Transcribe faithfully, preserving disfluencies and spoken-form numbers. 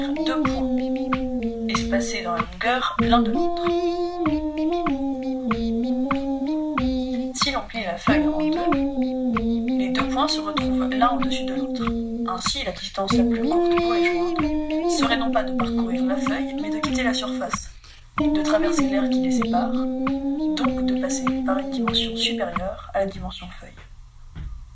deux points, espacés dans la longueur l'un de l'autre. Si l'on plie la feuille en deux, les deux points se retrouvent l'un au-dessus de l'autre. Ainsi, la distance la plus courte pour les joindre serait non pas de parcourir la feuille, mais de quitter la surface, de traverser l'air qui les sépare, donc de passer par une dimension supérieure à la dimension feuille.